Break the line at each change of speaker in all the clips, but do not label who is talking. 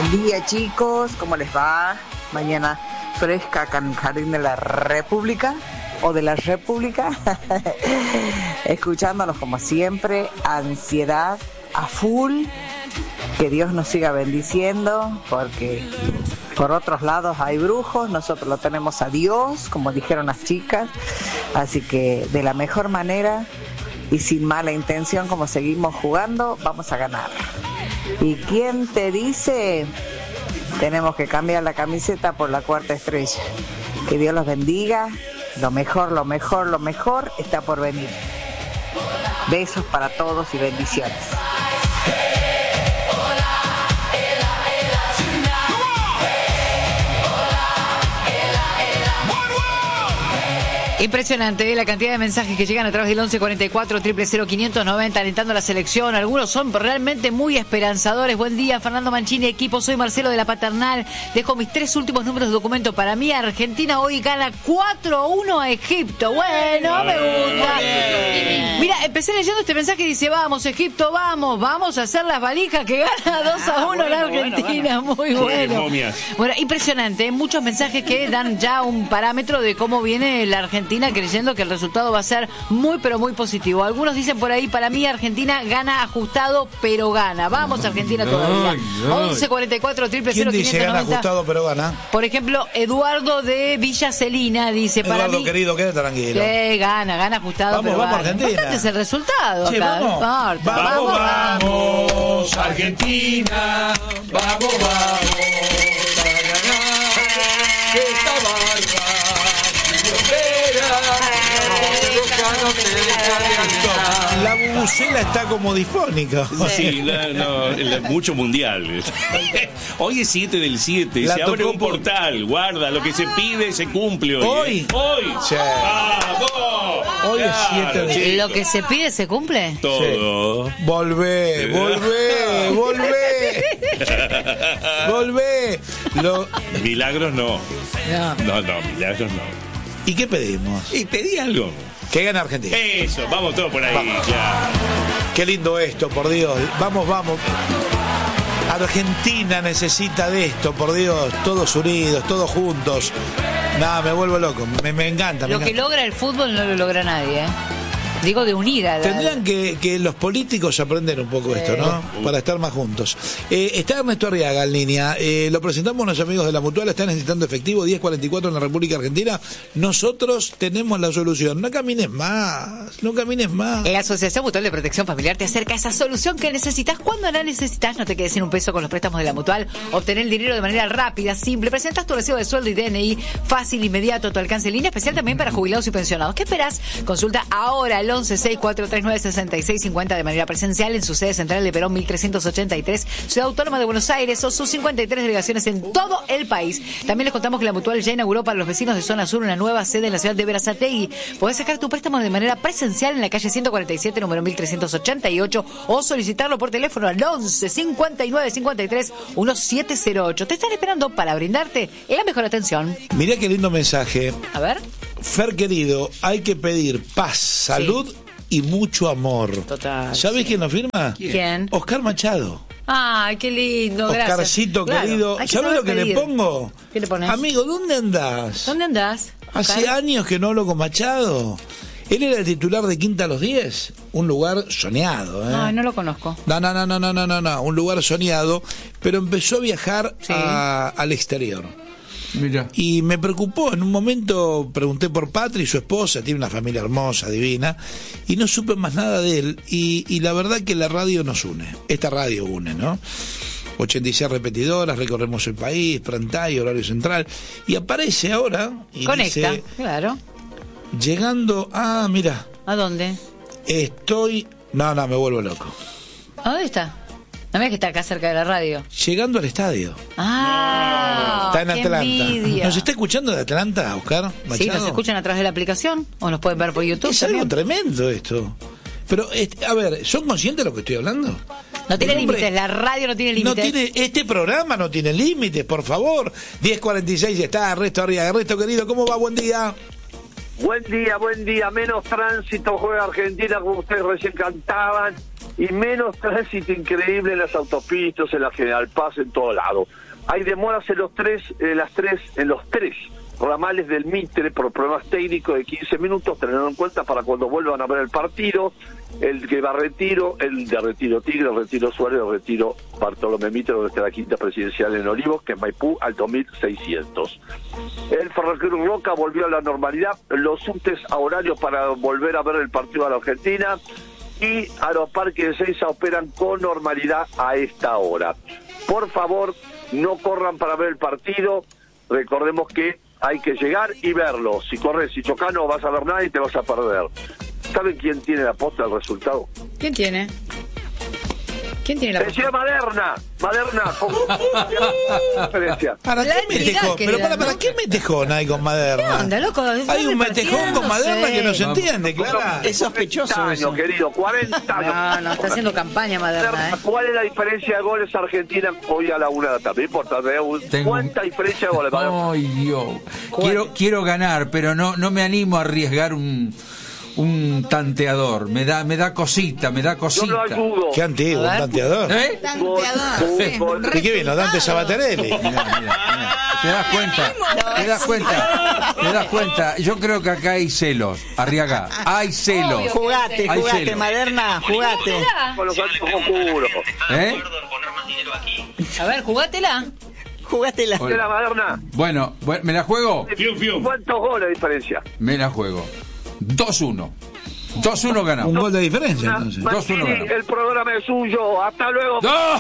Buen día, chicos, ¿cómo les va? Mañana fresca acá en el Jardín de la República o de la República, escuchándonos como siempre, ansiedad a full, que Dios nos siga bendiciendo, porque por otros lados hay brujos, nosotros lo tenemos a Dios, como dijeron las chicas, así que de la mejor manera y sin mala intención, como seguimos jugando, vamos a ganar. ¿Y quién te dice? Tenemos que cambiar la camiseta por la cuarta estrella. Que Dios los bendiga. Lo mejor, lo mejor, lo mejor está por venir. Besos para todos y bendiciones.
Impresionante la cantidad de mensajes que llegan a través del 1144 000 590 alentando a la selección. Algunos son realmente muy esperanzadores. Buen día, Fernando Mancini, equipo. Soy Marcelo de la Paternal. Dejo mis 3 últimos números de documento. Para mí, Argentina hoy gana 4-1 a Egipto. Bueno, me gusta. Mira, empecé leyendo este mensaje y dice: vamos, Egipto, vamos a hacer las valijas, que gana 2-1 la Argentina. Muy bueno. Bueno, impresionante. Muchos mensajes que dan ya un parámetro de cómo viene la Argentina, creyendo que el resultado va a ser muy pero muy positivo. Algunos dicen por ahí: para mí Argentina gana ajustado pero gana. Vamos, Argentina todavía. 1144 000
¿Quién dice gana ajustado pero gana?
Por ejemplo, Eduardo de Villa Celina dice: para
Eduardo
mí,
querido, quédate tranquilo.
Gana ajustado
vamos,
pero
vamos,
gana.
Argentina.
Importante es el resultado.
Sí,
acá,
vamos, Argentina. Vamos a ganar esta barba. La bubucela está como difónica.
Sí, mucho mundial. Hoy es 7 del 7. Se abre un portal. Guarda, lo que se pide se cumple hoy. Hoy.
Sí.
¡Vamos!
Hoy es 7 del 7.
¿Lo que se pide se cumple?
Todo.
Sí. Volvé.
Milagros no. No, milagros no.
¿Y qué pedimos?
Y pedí algo.
Que gane Argentina.
Eso, vamos todos por ahí.
Vamos.
Ya.
Qué lindo esto, por Dios. Vamos. Argentina necesita de esto, por Dios. Todos unidos, todos juntos. Nada, me vuelvo loco. Me encanta.
Lo que logra el fútbol no lo logra nadie, ¿eh? Digo, de unida.
Tendrían que los políticos aprender un poco esto, ¿no? Para estar más juntos. Está Ernesto Arriaga en línea. Lo presentamos a los amigos de la Mutual. Están necesitando efectivo, 1044 en la República Argentina. Nosotros tenemos la solución. No camines más.
La Asociación Mutual de Protección Familiar te acerca a esa solución que necesitas cuando la necesitas. No te quedes sin un peso con los préstamos de la Mutual. Obtener el dinero de manera rápida, simple. Presentas tu recibo de sueldo y DNI fácil, inmediato, a tu alcance, en línea especial también para jubilados y pensionados. ¿Qué esperás? Consulta ahora el 1164396650 de manera presencial en su sede central de Perón 1383, Ciudad Autónoma de Buenos Aires, o sus 53 delegaciones en todo el país. También les contamos que la Mutual ya inauguró para los vecinos de Zona Sur una nueva sede en la ciudad de Berazategui. Podés sacar tu préstamo de manera presencial en la calle 147, número 1388, o solicitarlo por teléfono al 1159531708. Te están esperando para brindarte la mejor atención.
Mirá qué lindo mensaje.
A ver.
Fer querido, hay que pedir paz, salud y mucho amor.
Total.
¿Sabés quién lo firma?
¿Quién?
Oscar Machado.
Ay, qué lindo, gracias.
Oscarcito, claro, querido. ¿Sabés lo que le pongo?
¿Qué le pones?
Amigo, ¿dónde andás?
¿Dónde andás?
Hace años que no hablo con Machado. Él era el titular de Quinta a los 10, un lugar soñado.
Ay, no lo conozco.
No, un lugar soñado, pero empezó a viajar al exterior.
Mira.
Y me preocupó, en un momento pregunté por Patri, su esposa, tiene una familia hermosa, divina, y no supe más nada de él, y la verdad que la radio nos une, esta radio une, ¿no? 86 repetidoras, recorremos el país, pantalla, horario central, y aparece ahora y
conecta,
dice,
claro.
Llegando a, mira.
¿A dónde?
No, me vuelvo loco.
¿A dónde está? No me que está acá cerca de la radio.
Llegando al estadio. Está en Atlanta.
Envidia.
¿Nos está escuchando de Atlanta, Oscar Machado?
Sí, nos escuchan a través de la aplicación o nos pueden ver por YouTube.
Es
también.
algo tremendo esto. Pero, a ver, ¿son conscientes de lo que estoy hablando?
No tiene límites, la radio no tiene límites.
Este programa no tiene límites, por favor. 10:46 está Ernesto Arriaga. Ernesto, querido, ¿cómo va? Buen día.
Buen día. Menos tránsito, juega Argentina, como ustedes recién cantaban.
y menos tránsito increíble en las autopistas, en la General Paz, en todo lado. Hay demoras en los tres ramales del Mitre por problemas técnicos de 15 minutos, teniendo en cuenta para cuando vuelvan a ver el partido, el que va a Retiro, el de Retiro Tigre, el Retiro Suárez, el Retiro Bartolomé Mitre, donde está la quinta presidencial en Olivos, que es Maipú, al 2600. El Ferrocarril Roca volvió a la normalidad, los subtes a horario para volver a ver el partido a la Argentina, y Aeroparque de Ezeiza operan con normalidad a esta hora. Por favor, no corran para ver el partido, recordemos que hay que llegar y verlo. Si corres y chocas no vas a ver nada y te vas a perder. ¿Saben quién tiene la posta del resultado?
¿Quién tiene? ¿Quién tiene la
Decía Maderna, con diferencia.
¿Para qué metejón? Pero para qué metejón hay con Maderna?
¿Qué onda, loco?
Hay un metejón con Maderna que no se entiende, Clara.
Es sospechoso
40 años, querido, 40 años.
No, está haciendo campaña Maderna, ¿eh?
¿Cuál es la diferencia de goles Argentina hoy a la 1 de la tarde? No importa, ¿cuánta diferencia de goles?
Ay, Dios. Quiero ganar, pero no me animo a arriesgar un tanteador. Me da cosita.
Yo lo ayudo.
Qué antiguo, un tanteador.
Tanteador.
¿De qué vino? Dante Sabatelelli.
Mira. ¿Te das cuenta? Yo creo que acá hay celos, Arriaga. Hay celos.
Jugate, Maderna, jugate.
Con los altos oscuros.
A ver, jugátela.
Jugátela.
¿La Maderna?
Bueno, ¿me la juego?
¿Cuántos goles de diferencia?
Me la juego. 2-1. 2-1 ganamos.
Un gol de diferencia, entonces.
2-1 ganamos.
El programa es suyo. Hasta luego.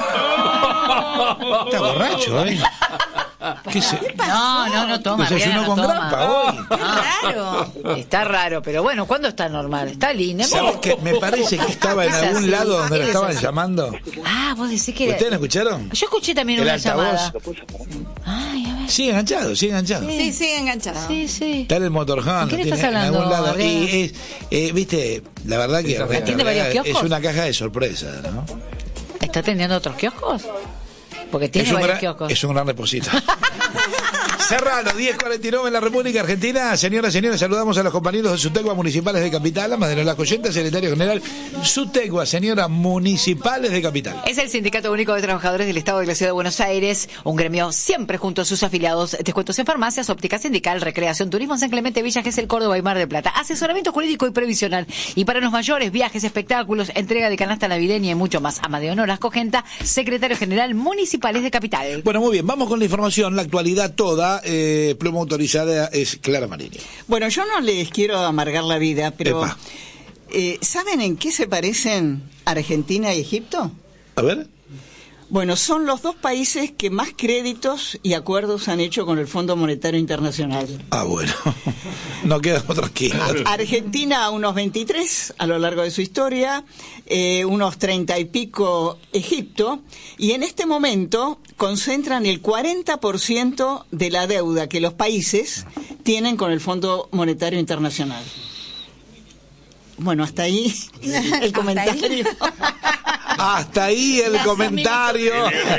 Está borracho, ¿eh? ¿Qué se...
No, toma.
Desayunó con grapa hoy.
Raro. Está raro, pero bueno, ¿cuándo está normal? Está lindo.
¿Sabes qué? Me parece que estaba en algún lado donde lo estaban llamando.
Ah, vos decís que...
¿Ustedes lo escucharon?
Yo escuché también
El
una
altavoz.
llamada. Ay, a ver.
Sigue enganchado.
Sí, enganchado.
Sí.
Está en el motorhome.
¿De qué le estás
en
hablando,
algún lado.
Arriaga?
Y viste, la verdad que
¿Atiende varios kioscos?
es una caja de sorpresa, ¿no?
¿Está atendiendo otros kioscos? Porque tiene varios kioscos.
Es un gran reposito. Serrano, 10:49 en la República Argentina. Señoras y señores, saludamos a los compañeros de Sutegua Municipales de Capital, a Madero Las Coyentas, secretario general Sutegua, señora Municipales de Capital.
Es el Sindicato Único de Trabajadores del Estado de la Ciudad de Buenos Aires, un gremio siempre junto a sus afiliados. Descuentos en farmacias, óptica sindical, recreación, turismo, San Clemente, Villa Gesell, Córdoba y Mar del Plata. Asesoramiento jurídico y previsional. Y para los mayores, viajes, espectáculos, entrega de canasta navideña y mucho más. Amadeo Noras Cogenta, secretario general Municipales de Capital.
Bueno, muy bien, vamos con la información, la actualidad toda. Pluma autorizada es Clara Marini.
Bueno, yo no les quiero amargar la vida, pero ¿saben en qué se parecen Argentina y Egipto?
A ver.
Bueno, son los dos países que más créditos y acuerdos han hecho con el Fondo Monetario Internacional.
Ah, bueno, no queda otro aquí.
Argentina unos 23 a lo largo de su historia, unos 30 y pico Egipto, y en este momento concentran el 40% de la deuda que los países tienen con el Fondo Monetario Internacional. Bueno, hasta ahí el comentario.
Hasta ahí el comentario.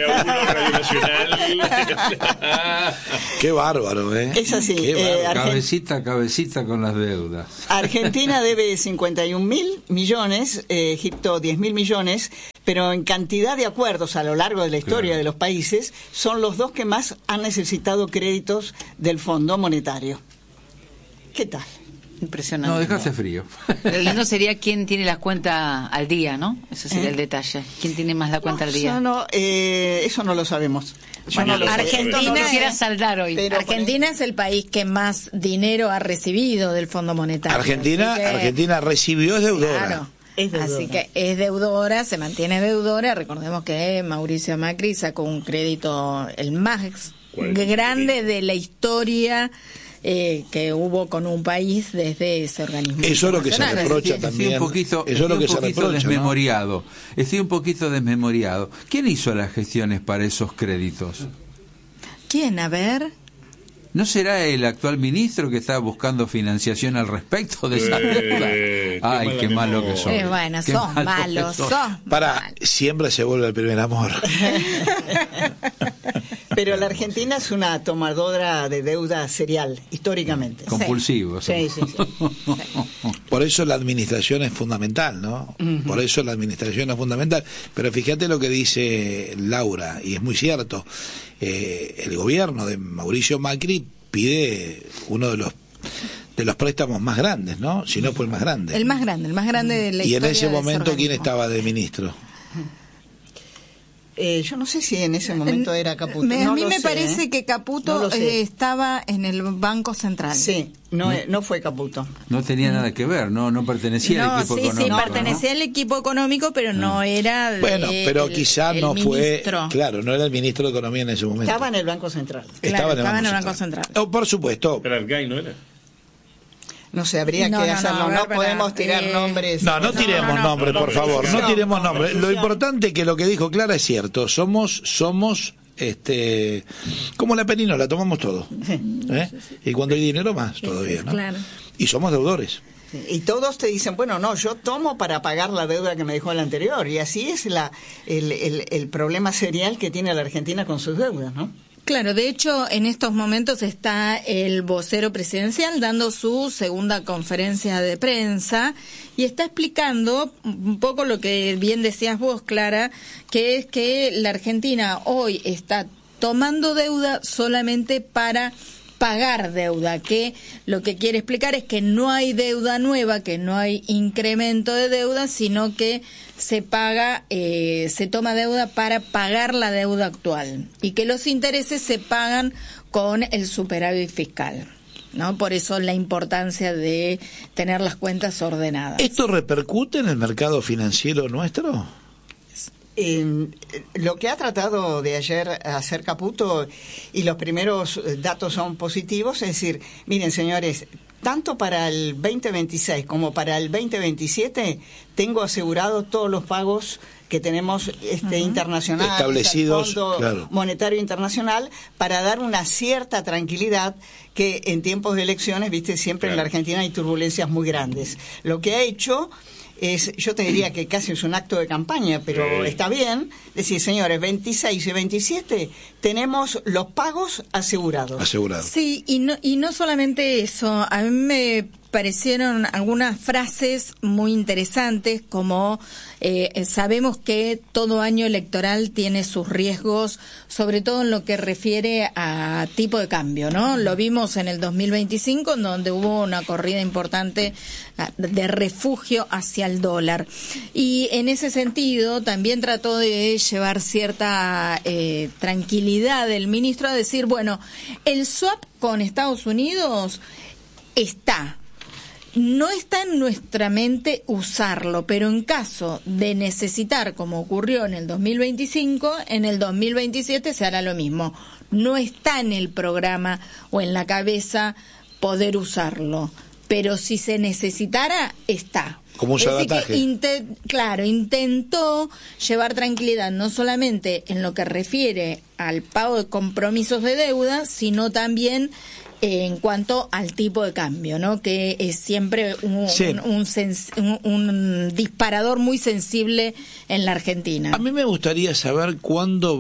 Qué bárbaro, ¿eh?
Es así.
Cabecita a cabecita con las deudas.
Argentina debe 51.000 millones, Egipto 10.000 millones, pero en cantidad de acuerdos a lo largo de la historia de los países, son los dos que más han necesitado créditos del Fondo Monetario. ¿Qué tal?
Impresionante.
No, dejaste frío.
Lo lindo sería quién tiene la cuenta al día, ¿no? Ese sería el detalle. ¿Quién tiene más la cuenta al día?
Eso no lo sabemos.
Bueno, Argentina
quisiera saldar hoy.
Pero Argentina es el país que más dinero ha recibido del Fondo Monetario.
Argentina recibió, es deudora.
Claro. Así que es deudora, se mantiene deudora. Recordemos que Mauricio Macri sacó un crédito el más grande de la historia que hubo con un país desde ese organismo.
Eso es lo que se reprocha también.
Estoy un poquito desmemoriado. ¿Quién hizo las gestiones para esos créditos?
¿Quién? A ver.
¿No será el actual ministro que está buscando financiación al respecto de esa deuda? Ay, qué malo que sos.
Bueno, sos malos.
Siempre se vuelve el primer amor.
Pero la Argentina es una tomadora de deuda serial, históricamente.
Compulsivo.
Sí.
Por eso la administración es fundamental, ¿no? Uh-huh. Por eso la administración es fundamental. Pero fíjate lo que dice Laura, y es muy cierto. El gobierno de Mauricio Macri pide uno de los préstamos más grandes, ¿no? Si no fue el más grande.
El más grande de la historia.
Y en ese momento, ¿quién estaba de ministro?
Yo no sé si en ese momento era Caputo.
A mí me parece que Caputo estaba en el Banco Central.
Sí, no fue Caputo.
No tenía nada que ver, no pertenecía al equipo económico.
Sí, pertenecía al equipo económico, pero no era.
Bueno, pero quizá no fue.
Ministro.
Claro, no era el ministro de Economía en ese momento.
Estaba en el Banco Central.
Estaba en el Banco Central.
Oh, por supuesto.
Pero Argay no era.
No sé, habría que hacerlo. No podemos tirar nombres.
No tiremos nombres, por favor. No tiremos nombres. Lo importante es que lo que dijo Clara es cierto. Somos como la perinola, tomamos todo. Y cuando hay dinero más, todavía, ¿no?
Claro.
Y somos deudores.
Y todos te dicen, bueno, no, yo tomo para pagar la deuda que me dejó el anterior. Y así es el problema serial que tiene la Argentina con sus deudas, ¿no?
Claro, de hecho, en estos momentos está el vocero presidencial dando su segunda conferencia de prensa y está explicando un poco lo que bien decías vos, Clara, que es que la Argentina hoy está tomando deuda solamente para pagar deuda, que lo que quiere explicar es que no hay deuda nueva, que no hay incremento de deuda, sino que se toma deuda para pagar la deuda actual y que los intereses se pagan con el superávit fiscal, ¿no? Por eso la importancia de tener las cuentas ordenadas.
¿Esto repercute en el mercado financiero nuestro?
Lo que ha tratado de ayer hacer Caputo, y los primeros datos son positivos, es decir, miren señores, tanto para el 2026 como para el 2027 tengo asegurado todos los pagos que tenemos internacional,
establecidos,
el Fondo
claro.
Monetario Internacional, para dar una cierta tranquilidad que en tiempos de elecciones, viste, siempre en la Argentina hay turbulencias muy grandes. Lo que ha hecho yo te diría que casi es un acto de campaña, pero está bien decir, señores, 26 y 27 tenemos los pagos asegurados.
Sí, y no solamente eso, a mí me parecieron algunas frases muy interesantes, como sabemos que todo año electoral tiene sus riesgos, sobre todo en lo que refiere a tipo de cambio, ¿no? Lo vimos en el 2025, en donde hubo una corrida importante de refugio hacia el dólar. Y en ese sentido también trató de llevar cierta tranquilidad el ministro a decir, bueno, el swap con Estados Unidos no está en nuestra mente usarlo, pero en caso de necesitar, como ocurrió en el 2025, en el 2027 se hará lo mismo. No está en el programa o en la cabeza poder usarlo, pero si se necesitara, está.
Como un salvataje.
Intentó llevar tranquilidad no solamente en lo que refiere al pago de compromisos de deuda, sino también en cuanto al tipo de cambio, ¿no? Que es siempre un disparador muy sensible en la Argentina.
A mí me gustaría saber cuándo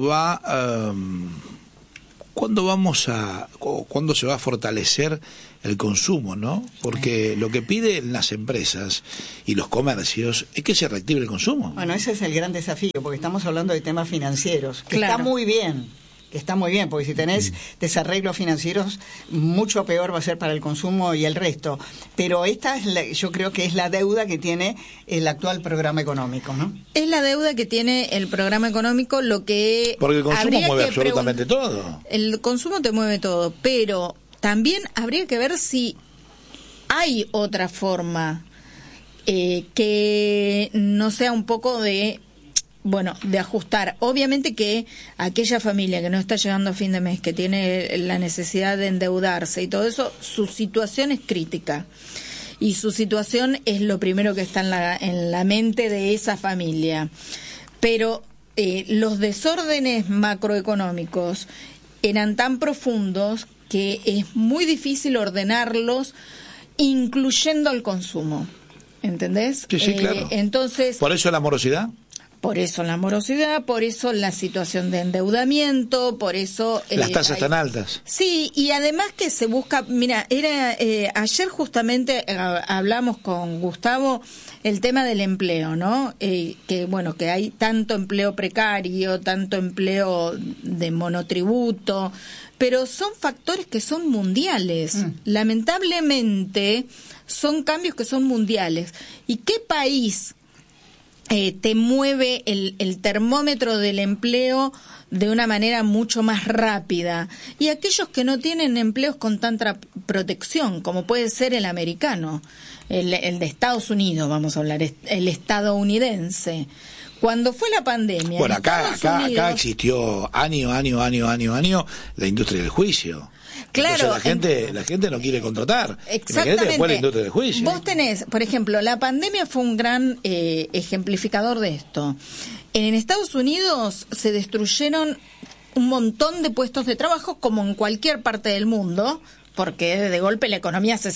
se va a fortalecer el consumo, ¿no? Porque lo que piden las empresas y los comercios es que se reactive el consumo.
Bueno, ese es el gran desafío, porque estamos hablando de temas financieros, que está muy bien, porque si tenés desarreglos financieros, mucho peor va a ser para el consumo y el resto. Pero esta es yo creo que es la deuda que tiene el actual programa económico, ¿no?
Es la deuda que tiene el programa económico,
porque el consumo mueve absolutamente todo.
El consumo te mueve todo, pero también habría que ver si hay otra forma que no sea un poco de ajustar. Obviamente que aquella familia que no está llegando a fin de mes, que tiene la necesidad de endeudarse y todo eso, su situación es crítica. Y su situación es lo primero que está en la mente de esa familia. Pero los desórdenes macroeconómicos eran tan profundos que es muy difícil ordenarlos, incluyendo el consumo. ¿Entendés?
Sí, claro.
Entonces,
¿por eso la morosidad?
Por eso la morosidad, por eso la situación de endeudamiento, por eso...
las tasas tan altas.
Sí, y además que se busca... Mira, ayer justamente hablamos con Gustavo el tema del empleo, ¿no? Que bueno, que hay tanto empleo precario, tanto empleo de monotributo, pero son factores que son mundiales. Lamentablemente son cambios que son mundiales. ¿Y qué país te mueve el termómetro del empleo de una manera mucho más rápida? Y aquellos que no tienen empleos con tanta protección, como puede ser el americano, el de Estados Unidos, vamos a hablar, el estadounidense. Cuando fue la pandemia...
Bueno, acá existió año la industria del juicio.
Claro.
Entonces la gente no quiere contratar.
Exactamente.
Después la industria del juicio.
Vos tenés, por ejemplo, la pandemia fue un gran ejemplificador de esto. En Estados Unidos se destruyeron un montón de puestos de trabajo, como en cualquier parte del mundo, porque de golpe la economía se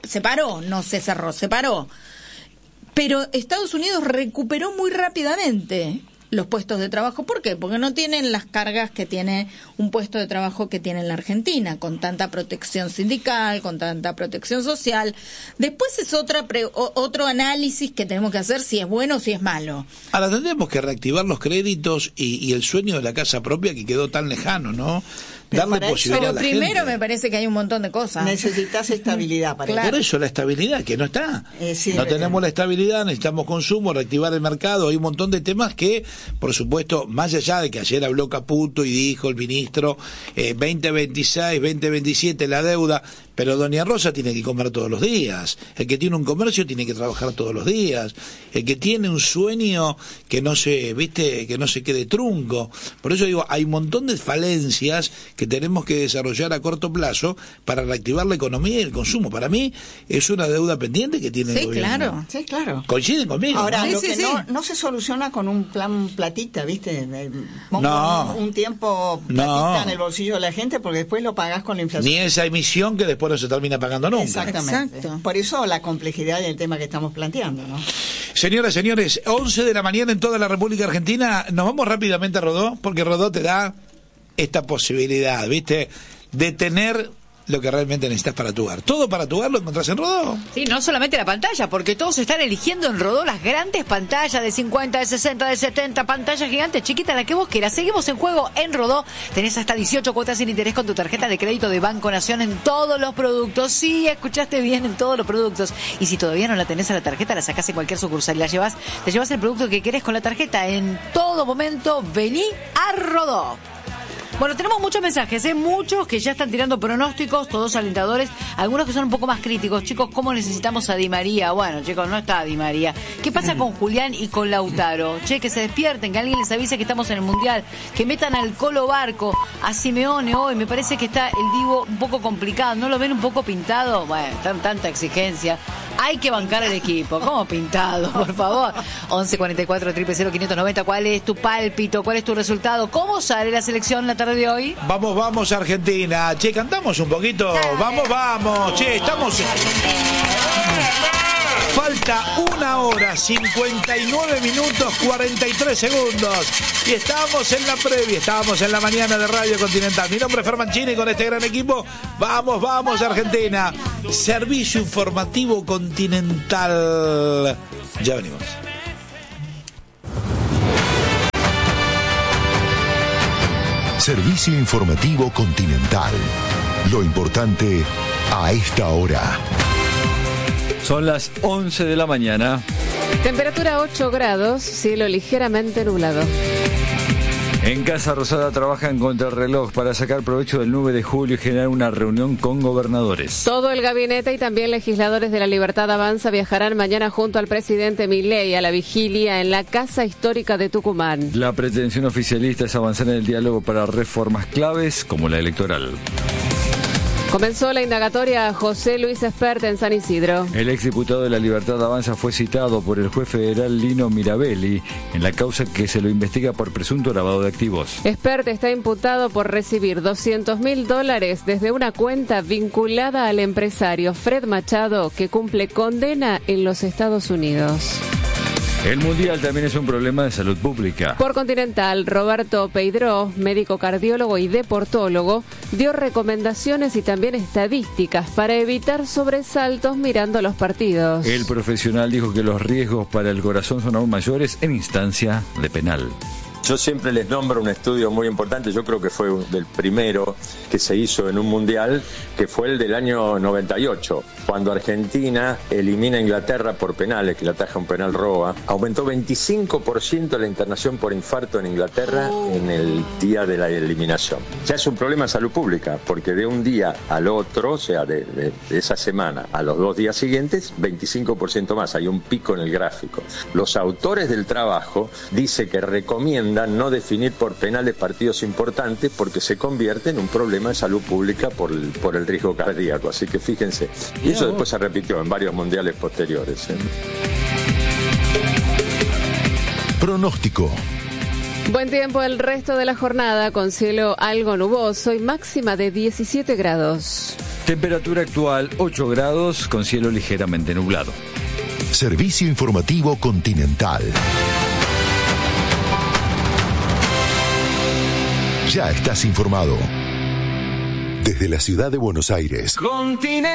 paró. Pero Estados Unidos recuperó muy rápidamente los puestos de trabajo. ¿Por qué? Porque no tienen las cargas que tiene un puesto de trabajo que tiene en la Argentina, con tanta protección sindical, con tanta protección social. Después es otro análisis que tenemos que hacer, si es bueno o si es malo.
Ahora tendremos que reactivar los créditos y el sueño de la casa propia que quedó tan lejano, ¿no? Darle posibilidad a la gente.
Primero me parece que hay un montón de cosas.
Necesitas estabilidad para
Por eso la estabilidad, que no está.
Sí,
no tenemos la estabilidad, necesitamos consumo, reactivar el mercado. Hay un montón de temas que, por supuesto, más allá de que ayer habló Caputo y dijo el ministro 2026, 2027 la deuda, pero doña Rosa tiene que comer todos los días. El que tiene un comercio tiene que trabajar todos los días. El que tiene un sueño que no se quede trunco. Por eso digo, hay un montón de falencias que tenemos que desarrollar a corto plazo para reactivar la economía y el consumo. Para mí es una deuda pendiente que tiene el gobierno.
Sí, claro.
¿Coinciden conmigo?
Ahora,
¿no?
lo que no se soluciona con un plan platita, ¿viste? Un tiempo platita en el bolsillo de la gente, porque después lo pagás con la inflación.
Ni esa emisión que después no se termina pagando nunca.
Exactamente. Exacto. Por eso la complejidad del tema que estamos planteando, ¿no?
Señoras, señores, 11 de la mañana en toda la República Argentina. Nos vamos rápidamente a Rodó, porque Rodó te da esta posibilidad, ¿viste? De tener lo que realmente necesitas para tu hogar. Todo para tu hogar lo encontrás en Rodó.
Sí, no solamente la pantalla, porque todos están eligiendo en Rodó las grandes pantallas de 50, de 60, de 70, pantallas gigantes, chiquitas, la que vos quieras. Seguimos en juego en Rodó. Tenés hasta 18 cuotas sin interés con tu tarjeta de crédito de Banco Nación en todos los productos. Sí, escuchaste bien, en todos los productos. Y si todavía no la tenés a la tarjeta, la sacás en cualquier sucursal y te llevas el producto que querés con la tarjeta. En todo momento, vení a Rodó. Bueno, tenemos muchos mensajes, muchos que ya están tirando pronósticos, todos alentadores, algunos que son un poco más críticos. Chicos, ¿cómo necesitamos a Di María? Bueno, chicos, no está Di María. ¿Qué pasa con Julián y con Lautaro? Che, que se despierten, que alguien les avise que estamos en el Mundial, que metan al Colo Barco, a Simeone hoy. Me parece que está el Divo un poco complicado, ¿no lo ven un poco pintado? Bueno, tanta exigencia. Hay que bancar el equipo. ¿Cómo pintado? Por favor. 11 44 000 590. ¿Cuál es tu pálpito? ¿Cuál es tu resultado? ¿Cómo sale la selección la tarde de hoy?
Vamos Argentina. Che, cantamos un poquito. Vamos. Che, estamos... Falta 1 hora, 59 minutos, 43 segundos. Y estamos en la previa, estamos en la mañana de Radio Continental. Mi nombre es Fer Mancini, con este gran equipo. Vamos Argentina. Servicio Informativo Continental. Ya venimos.
Servicio Informativo Continental. Lo importante a esta hora.
Son las 11 de la mañana.
Temperatura 8 grados, cielo ligeramente nublado.
En Casa Rosada trabajan contra el reloj para sacar provecho del 9 de julio y generar una reunión con gobernadores.
Todo el gabinete y también legisladores de La Libertad Avanza viajarán mañana junto al presidente Milei a la vigilia en la Casa Histórica de Tucumán.
La pretensión oficialista es avanzar en el diálogo para reformas claves como la electoral.
Comenzó la indagatoria a José Luis Espert en San Isidro.
El exdiputado de La Libertad Avanza fue citado por el juez federal Lino Mirabelli en la causa que se lo investiga por presunto lavado de activos.
Espert está imputado por recibir $200.000 desde una cuenta vinculada al empresario Fred Machado, que cumple condena en los Estados Unidos.
El Mundial también es un problema de salud pública.
Por Continental, Roberto Peidró, médico cardiólogo y deportólogo, dio recomendaciones y también estadísticas para evitar sobresaltos mirando los partidos.
El profesional dijo que los riesgos para el corazón son aún mayores en instancia de penal.
Yo siempre les nombro un estudio muy importante, yo creo que fue del primero que se hizo en un mundial, que fue el del año 98, cuando Argentina elimina a Inglaterra por penales, que le ataja un penal Roa. Aumentó 25% la internación por infarto en Inglaterra en el día de la eliminación. Ya es un problema de salud pública, porque de un día al otro, o sea, de esa semana a los 2 días siguientes, 25% más, hay un pico en el gráfico. Los autores del trabajo dicen que recomiendan no definir por penales partidos importantes porque se convierte en un problema de salud pública por el riesgo cardíaco. Así que fíjense, y eso después se repitió en varios mundiales posteriores.
Pronóstico.
Buen tiempo el resto de la jornada, con cielo algo nuboso y máxima de 17 grados.
Temperatura actual 8 grados con cielo ligeramente nublado.
Servicio informativo Continental. Ya estás informado. Desde la ciudad de Buenos Aires.